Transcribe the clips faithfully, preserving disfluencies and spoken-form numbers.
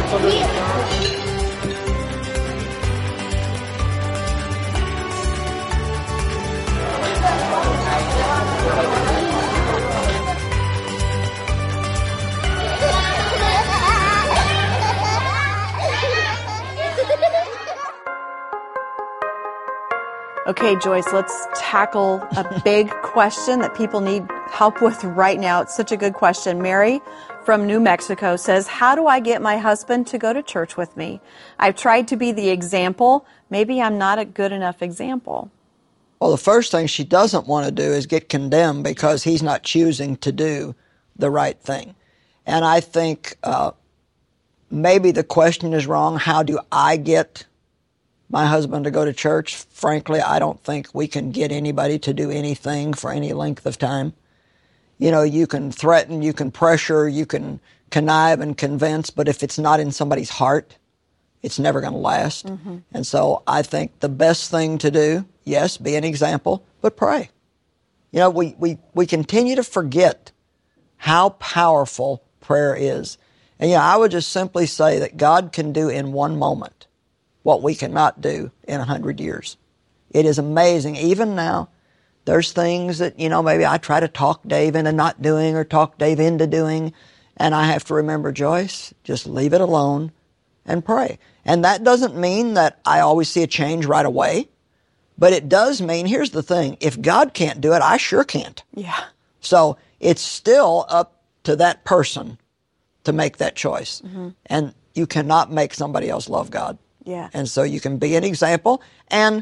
Okay, Joyce, let's tackle a big question that people need help with right now. It's such a good question. Mary from New Mexico says, how do I get my husband to go to church with me? I've tried to be the example. Maybe I'm not a good enough example. Well, the first thing she doesn't want to do is get condemned because he's not choosing to do the right thing. And I think uh, maybe the question is wrong. How do I get my husband to go to church? Frankly, I don't think we can get anybody to do anything for any length of time. You know, you can threaten, you can pressure, you can connive and convince, but if it's not in somebody's heart, it's never going to last. Mm-hmm. And so I think the best thing to do, yes, be an example, but pray. You know, we, we, we continue to forget how powerful prayer is. And yeah, I would just simply say that God can do in one moment what we cannot do in a hundred years. It is amazing. Even now, there's things that, you know, maybe I try to talk Dave into not doing or talk Dave into doing, and I have to remember, Joyce, just leave it alone and pray. And that doesn't mean that I always see a change right away, but it does mean, here's the thing, if God can't do it, I sure can't. Yeah. So it's still up to that person to make that choice. Mm-hmm. And you cannot make somebody else love God. Yeah. And so you can be an example, and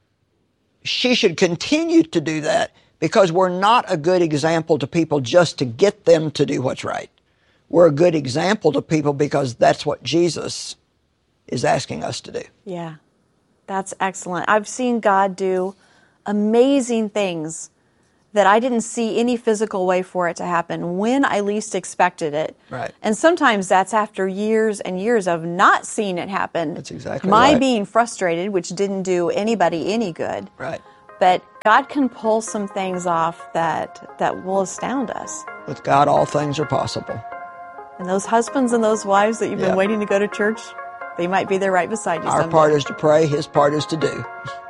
she should continue to do that because we're not a good example to people just to get them to do what's right. We're a good example to people because that's what Jesus is asking us to do. Yeah, that's excellent. I've seen God do amazing things that I didn't see any physical way for it to happen when I least expected it. Right. And sometimes that's after years and years of not seeing it happen. That's exactly My right. being frustrated, which didn't do anybody any good. Right. But God can pull some things off that, that will astound us. With God, all things are possible. And those husbands and those wives that you've Yeah. been waiting to go to church, they might be there right beside you Our someday. part is to pray, his part is to do.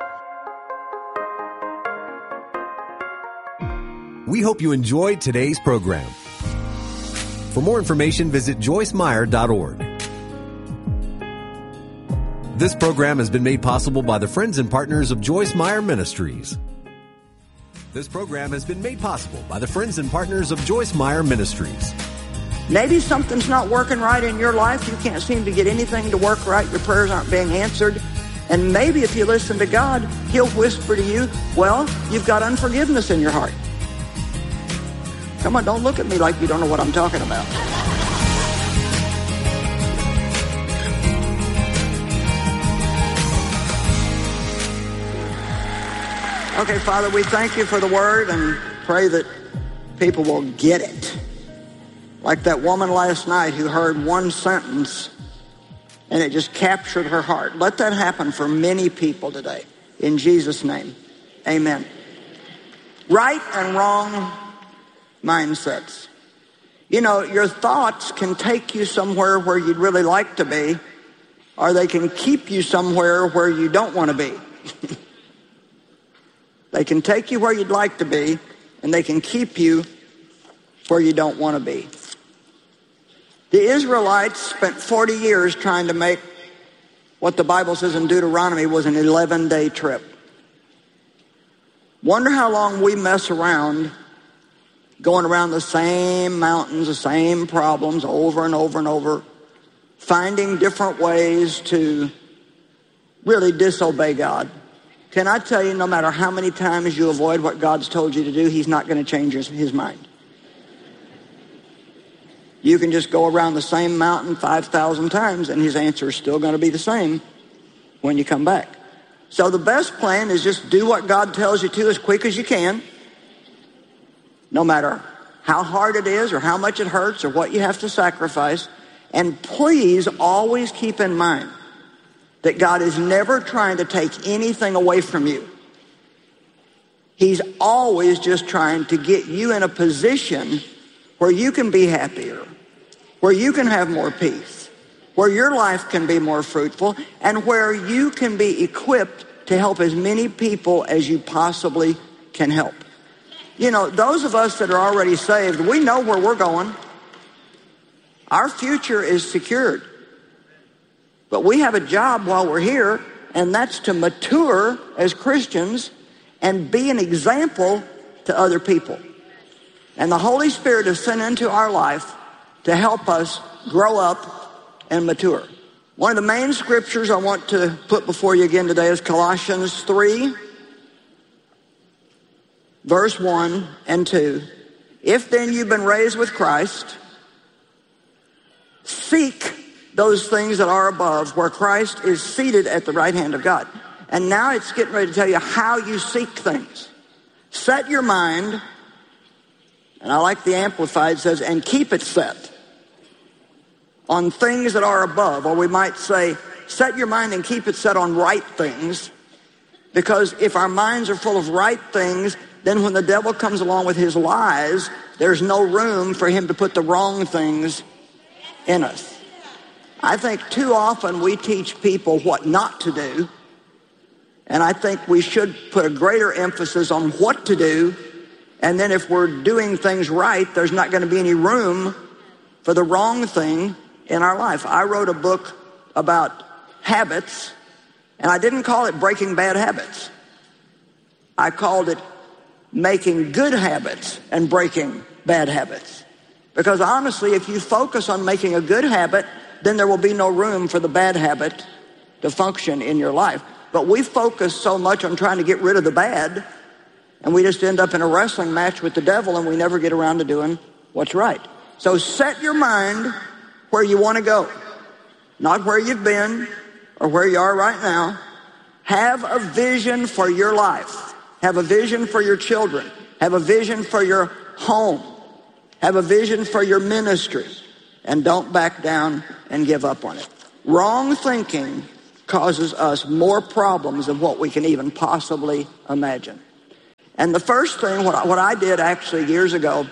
We hope you enjoyed today's program. For more information, visit joyce meyer dot org. This program has been made possible by the friends and partners of Joyce Meyer Ministries. This program has been made possible by the friends and partners of Joyce Meyer Ministries. Maybe something's not working right in your life. You can't seem to get anything to work right. Your prayers aren't being answered. And maybe if you listen to God, he'll whisper to you, well, you've got unforgiveness in your heart. Come on, don't look at me like you don't know what I'm talking about. Okay, Father, we thank you for the word and pray that people will get it. Like that woman last night who heard one sentence and it just captured her heart. Let that happen for many people today. In Jesus' name, amen. Right and wrong mindsets. You know, your thoughts can take you somewhere where you'd really like to be, or they can keep you somewhere where you don't want to be. They can take you where you'd like to be, and they can keep you where you don't want to be. The Israelites spent forty years trying to make what the Bible says in Deuteronomy was an eleven-day trip. Wonder how long we mess around going around the same mountains, the same problems over and over and over, finding different ways to really disobey God. Can I tell you, no matter how many times you avoid what God's told you to do, he's not going to change his, his mind. You can just go around the same mountain five thousand times and his answer is still going to be the same when you come back. So the best plan is just do what God tells you to as quick as you can, no matter how hard it is or how much it hurts or what you have to sacrifice. And please always keep in mind that God is never trying to take anything away from you. He's always just trying to get you in a position where you can be happier, where you can have more peace, where your life can be more fruitful, and where you can be equipped to help as many people as you possibly can help. You know, those of us that are already saved, we know where we're going. Our future is secured. But we have a job while we're here, and that's to mature as Christians and be an example to other people. And the Holy Spirit is sent into our life to help us grow up and mature. One of the main scriptures I want to put before you again today is Colossians three, verse one and two. If then you've been raised with Christ, seek those things that are above, where Christ is seated at the right hand of God. And now it's getting ready to tell you how you seek things. Set your mind, and I like the Amplified, says, and keep it set on things that are above. Or we might say, set your mind and keep it set on right things. Because if our minds are full of right things, then when the devil comes along with his lies, there's no room for him to put the wrong things in us. I think too often we teach people what not to do, and I think we should put a greater emphasis on what to do, and then if we're doing things right, there's not going to be any room for the wrong thing in our life. I wrote a book about habits, and I didn't call it Breaking Bad Habits. I called it Making Good Habits and Breaking Bad Habits. Because honestly, if you focus on making a good habit, then there will be no room for the bad habit to function in your life. But we focus so much on trying to get rid of the bad, and we just end up in a wrestling match with the devil, and we never get around to doing what's right. So set your mind where you want to go, not where you've been or where you are right now. Have a vision for your life. Have a vision for your children. Have a vision for your home. Have a vision for your ministry. And don't back down and give up on it. Wrong thinking causes us more problems than what we can even possibly imagine. And the first thing, what I, what I did actually years ago,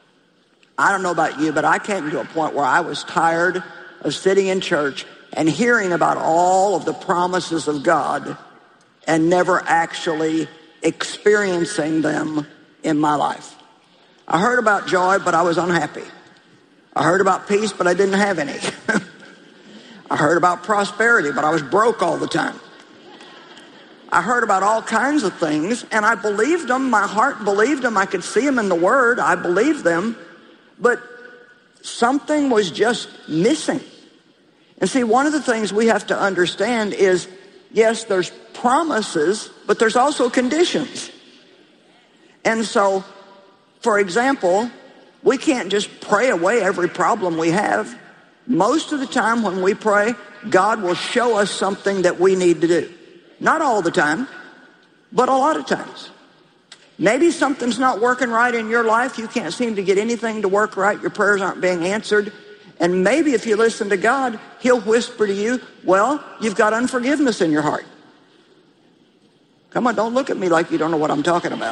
I don't know about you, but I came to a point where I was tired of sitting in church and hearing about all of the promises of God and never actually experiencing them in my life. I heard about joy, but I was unhappy. I heard about peace, but I didn't have any. I heard about prosperity, but I was broke all the time. I heard about all kinds of things, and I believed them. My heart believed them. I could see them in the Word. I believed them. But something was just missing. And see, one of the things we have to understand is, yes, there's promises, but there's also conditions. And so, for example, we can't just pray away every problem we have. Most of the time when we pray, God will show us something that we need to do. Not all the time, but a lot of times. Maybe something's not working right in your life. You can't seem to get anything to work right. Your prayers aren't being answered. And maybe if you listen to God, He'll whisper to you, well, you've got unforgiveness in your heart. Come on, don't look at me like you don't know what I'm talking about.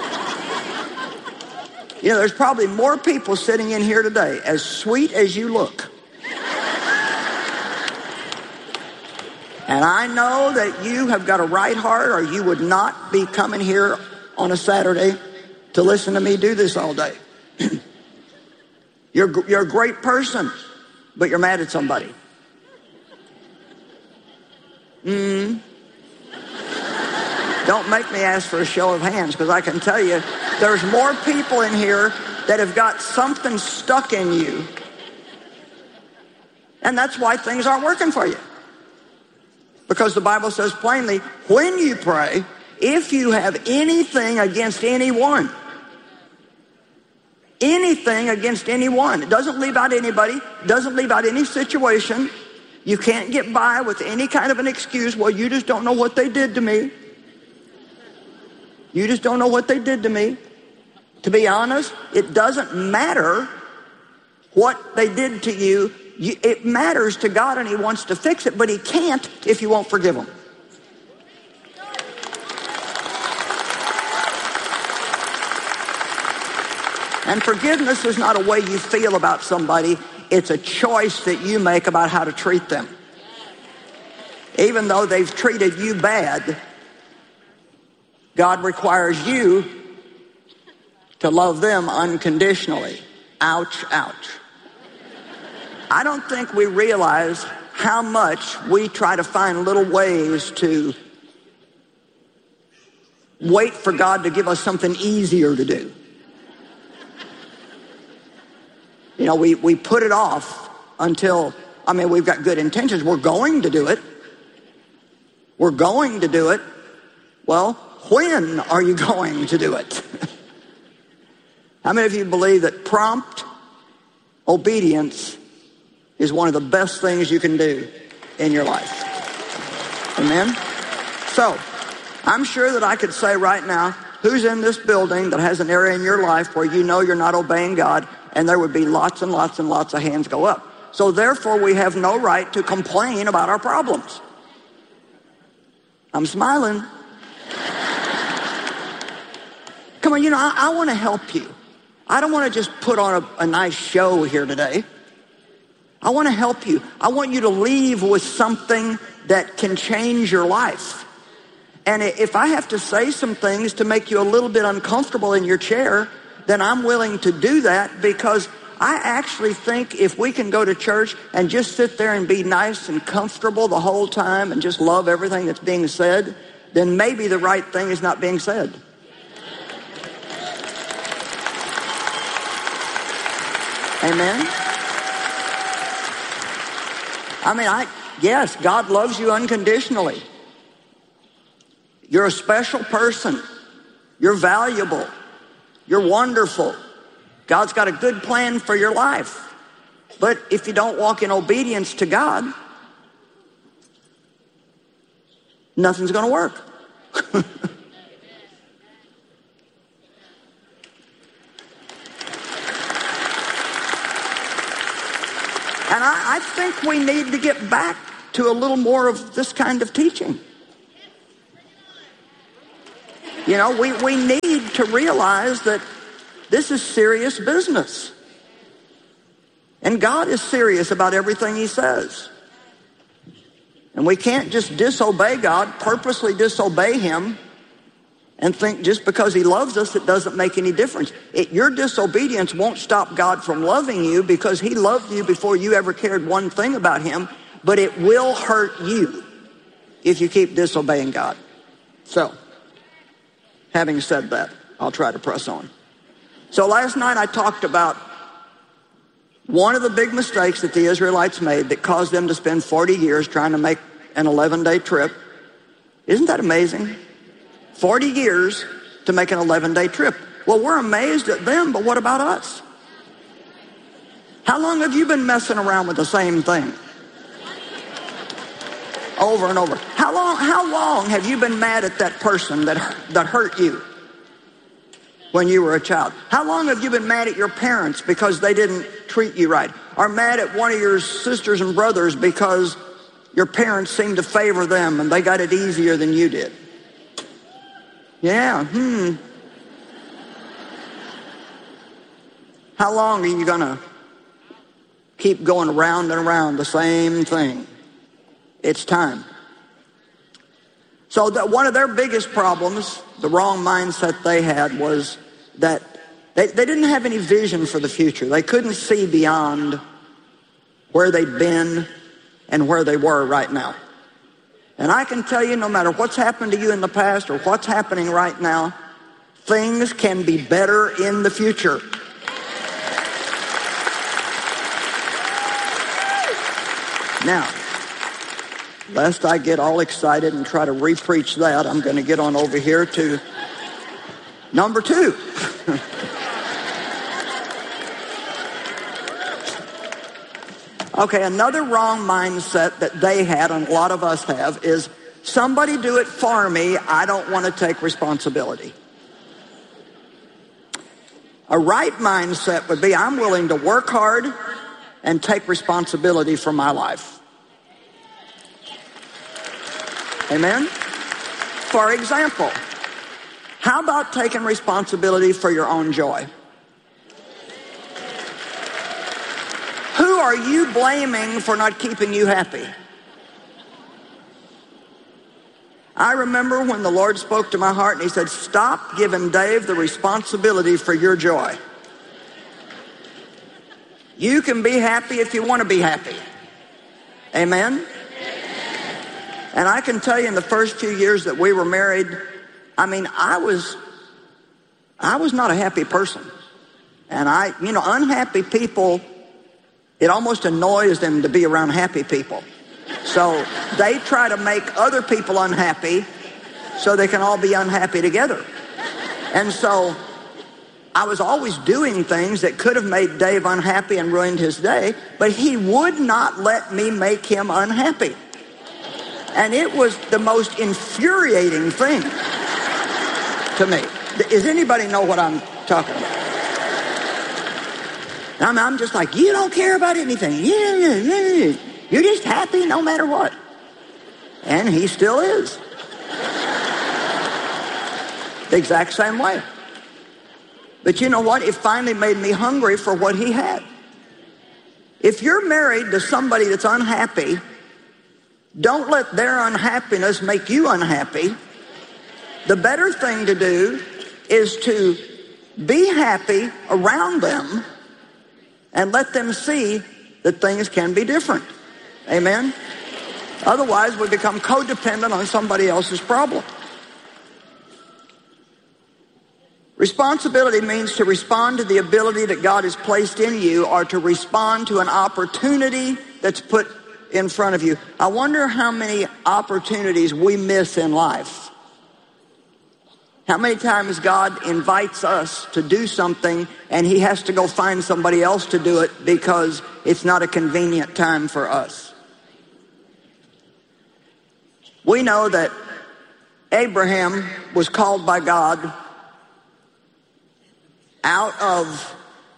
You know, there's probably more people sitting in here today, as sweet as you look. And I know that you have got a right heart, or you would not be coming here on a Saturday to listen to me do this all day. You're, you're a great person, but you're mad at somebody. Mm. Don't make me ask for a show of hands, because I can tell you there's more people in here that have got something stuck in you. And that's why things aren't working for you. Because the Bible says plainly, when you pray, if you have anything against anyone, anything against anyone, it doesn't leave out anybody, doesn't leave out any situation. You can't get by with any kind of an excuse. Well, you just don't know what they did to me. You just don't know what they did to me. To be honest, it doesn't matter what they did to you. You, it matters to God, and He wants to fix it, but He can't if you won't forgive them. And forgiveness is not a way you feel about somebody. it's a choice that you make about how to treat them. Even though they've treated you bad, God requires you to love them unconditionally. Ouch, ouch. I don't think we realize how much we try to find little ways to wait for God to give us something easier to do. You know, we, we put it off until, I mean, we've got good intentions. We're going to do it. We're going to do it. Well, when are you going to do it? How many of you believe that prompt obedience is one of the best things you can do in your life? Amen? So, I'm sure that I could say right now, who's in this building that has an area in your life where you know you're not obeying God, and there would be lots and lots and lots of hands go up. So therefore, we have no right to complain about our problems. I'm smiling. Come on, you know, I, I want to help you. I don't want to just put on a, a nice show here today. I want to help you. I want you to leave with something that can change your life. And if I have to say some things to make you a little bit uncomfortable in your chair, then I'm willing to do that, because I actually think if we can go to church and just sit there and be nice and comfortable the whole time and just love everything that's being said, then maybe the right thing is not being said. Amen? I mean, I yes, God loves you unconditionally. You're a special person. You're valuable. You're wonderful. God's got a good plan for your life. But if you don't walk in obedience to God, nothing's going to work. And I, I think we need to get back to a little more of this kind of teaching. You know, we, we need to realize that this is serious business. And God is serious about everything He says. And we can't just disobey God, purposely disobey Him, and think just because He loves us, it doesn't make any difference. It, your disobedience won't stop God from loving you, because He loved you before you ever cared one thing about Him, but it will hurt you if you keep disobeying God. So, having said that, I'll try to press on. So last night I talked about one of the big mistakes that the Israelites made that caused them to spend forty years trying to make an eleven-day trip. Isn't that amazing? forty years to make an eleven-day trip. Well, we're amazed at them, but what about us? How long have you been messing around with the same thing? Over and over. How long, how long have you been mad at that person that, that hurt you when you were a child? How long have you been mad at your parents because they didn't treat you right? Or mad at one of your sisters and brothers because your parents seemed to favor them and they got it easier than you did? Yeah, hmm. How long are you going to keep going around and around the same thing? It's time. So that one of their biggest problems, the wrong mindset they had, was that they, they didn't have any vision for the future. They couldn't see beyond where they'd been and where they were right now. And I can tell you, no matter what's happened to you in the past or what's happening right now, things can be better in the future. Now, lest I get all excited and try to re-preach that, I'm going to get on over here to number two. Okay, another wrong mindset that they had, and a lot of us have, is somebody do it for me, I don't want to take responsibility. A right mindset would be, I'm willing to work hard and take responsibility for my life. Amen? For example, how about taking responsibility for your own joy? Who are you blaming for not keeping you happy? I remember when the Lord spoke to my heart and he said, stop giving Dave the responsibility for your joy. You can be happy if you want to be happy. Amen? And I can tell you in the first few years that we were married, I mean, I was, I was not a happy person. And I, you know, unhappy people, it almost annoys them to be around happy people. So they try to make other people unhappy so they can all be unhappy together. And so I was always doing things that could have made Dave unhappy and ruined his day, but he would not let me make him unhappy. And it was the most infuriating thing to me. Does anybody know what I'm talking about? I'm, I'm just like, you don't care about anything. You're just happy no matter what. And he still is. The exact same way. But you know what? It finally made me hungry for what he had. If you're married to somebody that's unhappy, don't let their unhappiness make you unhappy. The better thing to do is to be happy around them and let them see that things can be different. Amen? Otherwise, we become codependent on somebody else's problem. Responsibility means to respond to the ability that God has placed in you, or to respond to an opportunity that's put in front of you. I wonder how many opportunities we miss in life. How many times God invites us to do something and he has to go find somebody else to do it because it's not a convenient time for us. We know that Abraham was called by God out of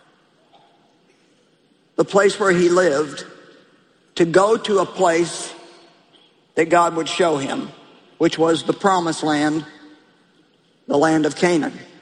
the place where he lived to go to a place that God would show him, which was the promised land, the land of Canaan.